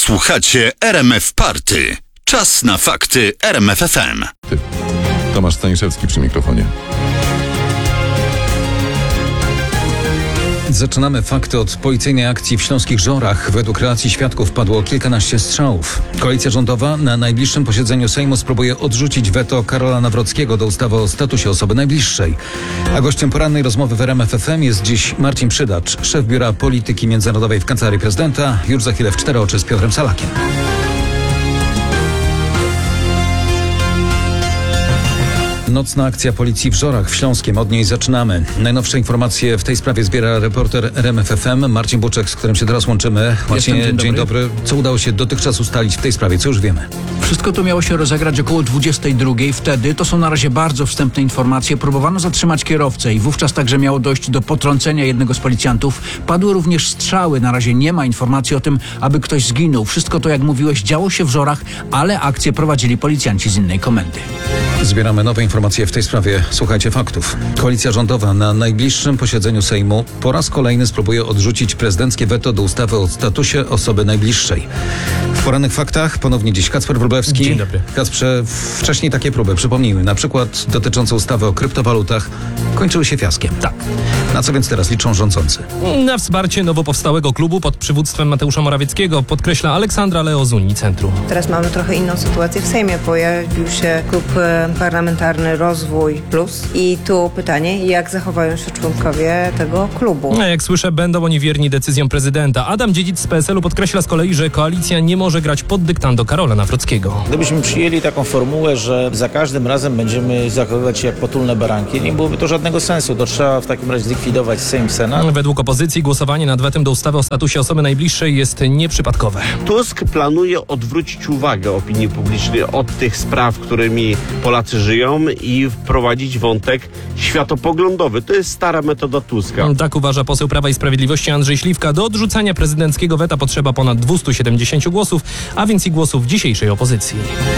Słuchacie RMF Party. Czas na fakty RMF FM. Tomasz Staniszewski przy mikrofonie. Zaczynamy fakty od policyjnej akcji w Śląskich Żorach. Według relacji świadków padło kilkanaście strzałów. Koalicja rządowa na najbliższym posiedzeniu Sejmu spróbuje odrzucić weto Karola Nawrockiego do ustawy o statusie osoby najbliższej. A gościem porannej rozmowy w RMF FM jest dziś Marcin Przydacz, szef Biura Polityki Międzynarodowej w Kancelarii Prezydenta. Już za chwilę w 4 oczy z Piotrem Salakiem. Nocna akcja policji w Żorach w Śląskiem. Od niej zaczynamy. Najnowsze informacje w tej sprawie zbiera reporter RMF FM Marcin Buczek, z którym się teraz łączymy. Marcinie, dzień dobry. Co udało się dotychczas ustalić w tej sprawie? Co już wiemy? Wszystko to miało się rozegrać około 22:00. Wtedy, to są na razie bardzo wstępne informacje, próbowano zatrzymać kierowcę i wówczas także miało dojść do potrącenia jednego z policjantów. Padły również strzały. Na razie nie ma informacji o tym, aby ktoś zginął. Wszystko to, jak mówiłeś, działo się w Żorach, ale akcję prowadzili policjanci z innej komendy. Zbieramy nowe informacje w tej sprawie. Słuchajcie faktów. Koalicja rządowa na najbliższym posiedzeniu Sejmu po raz kolejny spróbuje odrzucić prezydenckie weto do ustawy o statusie osoby najbliższej. W porannych faktach ponownie dziś Kacper Wróblewski. Dzień dobry. Kacprze, wcześniej takie próby, przypomnijmy, na przykład dotyczące ustawy o kryptowalutach, kończyły się fiaskiem. Tak. Na co więc teraz liczą rządzący? Na wsparcie nowo powstałego klubu pod przywództwem Mateusza Morawieckiego, podkreśla Aleksandra Leo z Unii Centrum. Teraz mamy trochę inną sytuację w Sejmie. Pojawił się klub parlamentarny Rozwój Plus i tu pytanie, jak zachowają się członkowie tego klubu? Jak słyszę, będą oni wierni decyzjom prezydenta. Adam Dziedzic z PSL-u podkreśla z kolei, że koalicja nie może grać pod dyktando Karola Nawrockiego. Gdybyśmy przyjęli taką formułę, że za każdym razem będziemy zachowywać się jak potulne baranki, nie byłoby to żadnego sensu. To trzeba w takim razie zlikwidować Sejm, Senat. Według opozycji głosowanie nad wetem do ustawy o statusie osoby najbliższej jest nieprzypadkowe. Tusk planuje odwrócić uwagę opinii publicznej od tych spraw, którymi Polacy żyją i wprowadzić wątek światopoglądowy. To jest stara metoda Tuska. Tak uważa poseł Prawa i Sprawiedliwości Andrzej Śliwka. Do odrzucania prezydenckiego weta potrzeba ponad 270 głosów, a więc i głosów dzisiejszej opozycji.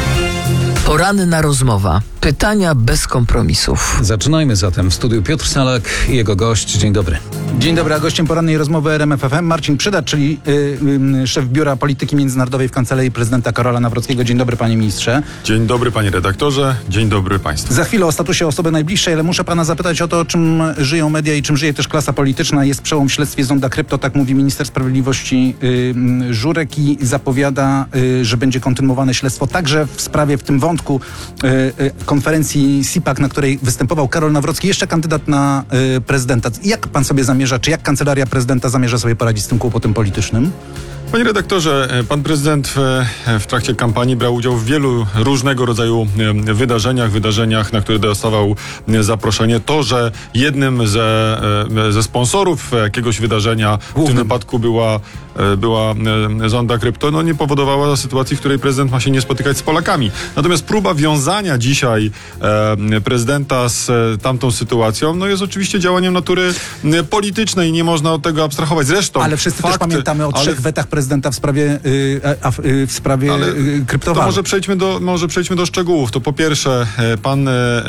Poranna rozmowa. Pytania bez kompromisów. Zaczynajmy zatem. W studiu Piotr Salak i jego gość. Dzień dobry. Dzień dobry, a gościem porannej rozmowy RMF FM Marcin Przydacz, czyli szef Biura Polityki Międzynarodowej w Kancelarii Prezydenta Karola Nawrockiego. Dzień dobry, panie ministrze. Dzień dobry, panie redaktorze. Dzień dobry państwu. Za chwilę o statusie osoby najbliższej, ale muszę pana zapytać o to, czym żyją media i czym żyje też klasa polityczna. Jest przełom w śledztwie Zonda Krypto, tak mówi minister sprawiedliwości Żurek i zapowiada, że będzie kontynuowane śledztwo także w sprawie, w tym wątku konferencji CPAC, na której występował Karol Nawrocki, jeszcze kandydat na prezydenta. Jak pan sobie zamierza, czy jak Kancelaria Prezydenta zamierza sobie poradzić z tym kłopotem politycznym? Panie redaktorze, pan prezydent w trakcie kampanii brał udział w wielu różnego rodzaju wydarzeniach, na które dostawał zaproszenie. To, że jednym ze sponsorów jakiegoś wydarzenia, w tym wypadku była Zonda Krypto, no nie powodowała sytuacji, w której prezydent ma się nie spotykać z Polakami. Natomiast próba wiązania dzisiaj prezydenta z tamtą sytuacją, no jest oczywiście działaniem natury politycznej i nie można od tego abstrahować. Zresztą ale wszyscy też pamiętamy o 3 wetach prezydenta w sprawie kryptowalut. To może przejdźmy do szczegółów. To po pierwsze, pan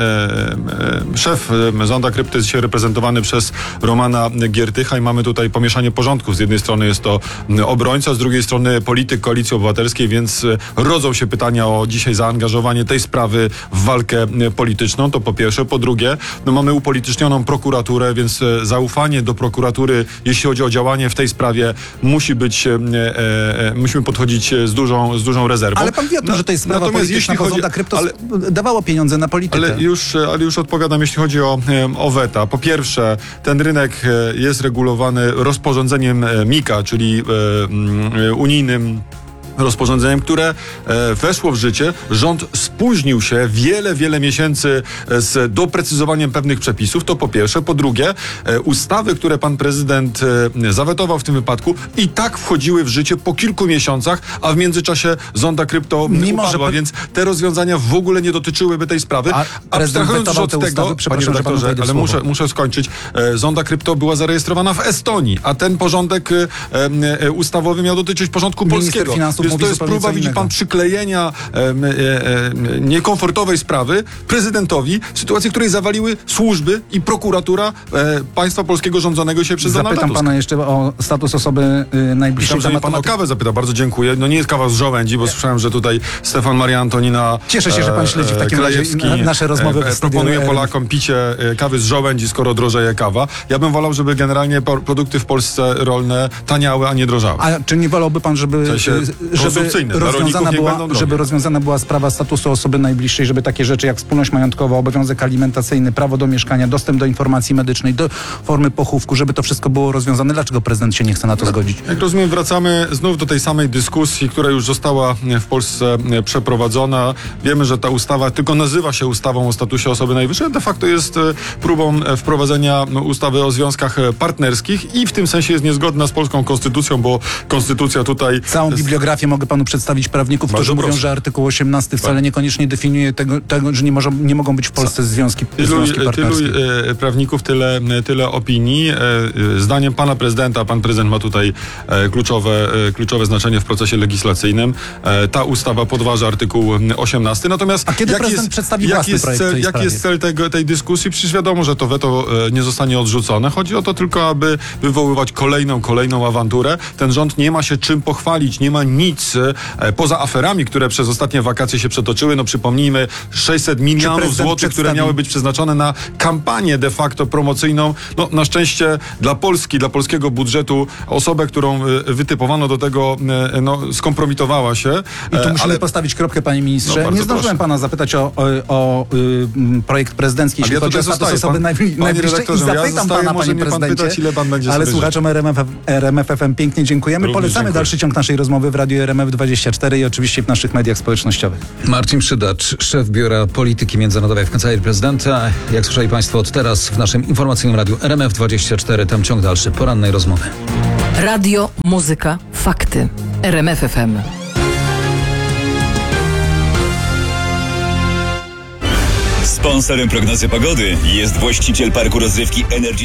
szef Zonda Krypto jest dzisiaj reprezentowany przez Romana Giertycha i mamy tutaj pomieszanie porządków. Z jednej strony jest to obrońca, z drugiej strony polityk Koalicji Obywatelskiej, więc rodzą się pytania o dzisiaj zaangażowanie tej sprawy w walkę polityczną. To po pierwsze. Po drugie, mamy upolitycznioną prokuraturę, więc zaufanie do prokuratury, jeśli chodzi o działanie w tej sprawie, musimy podchodzić z dużą rezerwą. Ale pan wie o tym, że to jest sprawa polityczna, bo Zonda Krypto dawało pieniądze na politykę. Ale już odpowiadam, jeśli chodzi o weta. Po pierwsze, ten rynek jest regulowany rozporządzeniem MiCA, czyli unijnym rozporządzeniem, które weszło w życie. Rząd spóźnił się wiele miesięcy z doprecyzowaniem pewnych przepisów. To po pierwsze. Po drugie, ustawy, które pan prezydent zawetował w tym wypadku, i tak wchodziły w życie po kilku miesiącach, a w międzyczasie Zonda Krypto upadła, więc te rozwiązania w ogóle nie dotyczyłyby tej sprawy. Abstrahując już od tego, panie redaktorze, ale muszę skończyć. Zonda Krypto była zarejestrowana w Estonii, a ten porządek ustawowy miał dotyczyć porządku polskiego. Więc mówi to jest zupełnie próba, co widzi innego. pan, przyklejenia niekomfortowej sprawy prezydentowi w sytuacji, w której zawaliły służby i prokuratura państwa polskiego rządzonego się przez Donalda Zapytam Tuska. pana jeszcze o status osoby najbliższej. Myślałem, że mnie pan o kawę zapyta. Bardzo dziękuję. No nie jest kawa z żołędzi, bo słyszałem, że tutaj Stefan Maria Antonina Cieszę się, że pan śledzi w takim razie Krajewski nasze rozmowy w studiu. proponuje Polakom picie kawy z żołędzi, skoro drożeje kawa. Ja bym wolał, żeby generalnie produkty w Polsce rolne taniały, a nie drożały. A czy nie wolałby pan, żeby konsumpcyjne. Dla rolników niech będą drogie. żeby rozwiązana była sprawa statusu osoby najbliższej, żeby takie rzeczy jak wspólność majątkowa, obowiązek alimentacyjny, prawo do mieszkania, dostęp do informacji medycznej, do formy pochówku, żeby to wszystko było rozwiązane? Dlaczego prezydent się nie chce na to zgodzić? Jak rozumiem, wracamy znów do tej samej dyskusji, która już została w Polsce przeprowadzona. Wiemy, że ta ustawa tylko nazywa się ustawą o statusie osoby najwyższej, a de facto jest próbą wprowadzenia ustawy o związkach partnerskich i w tym sensie jest niezgodna z polską konstytucją, bo konstytucja tutaj... Całą bibliografię mogę panu przedstawić prawników, którzy mówią, że artykuł 18 wcale niekoniecznie definiuje tego, że nie mogą być w Polsce związki partnerskie. Tylu prawników, tyle opinii. Zdaniem pana prezydenta, pan prezydent ma tutaj kluczowe znaczenie w procesie legislacyjnym. Ta ustawa podważa artykuł 18. Natomiast a kiedy prezydent przedstawi własny projekt w tej jaki jest cel tej dyskusji? Przecież wiadomo, że to weto nie zostanie odrzucone. Chodzi o to tylko, aby wywoływać kolejną awanturę. Ten rząd nie ma się czym pochwalić, nie ma nic poza aferami, które przez ostatnie wakacje się przetoczyły. No przypomnijmy, 600 milionów złotych, które miały być przeznaczone na kampanię de facto promocyjną. No na szczęście dla Polski, dla polskiego budżetu osobę, którą wytypowano do tego, skompromitowała się. I tu musimy postawić kropkę, panie ministrze. Nie zdążyłem pana zapytać o projekt prezydencki, jeśli chodzi o status osoby najbliższej i zapytam pana, panie prezydencie. Ile pan będzie ale sobie słuchaczom RMF FM pięknie dziękujemy. Również Polecamy dziękuję. dalszy ciąg naszej rozmowy w Radiu RMF24 i oczywiście w naszych mediach społecznościowych. Marcin Przydacz, szef Biura Polityki Międzynarodowej w Kancelarii Prezydenta. Jak słyszeli państwo, od teraz w naszym informacyjnym radiu RMF24, tam ciąg dalszy porannej rozmowy. Radio, muzyka, fakty. RMF FM. Sponsorem prognozy pogody jest właściciel parku rozrywki Energy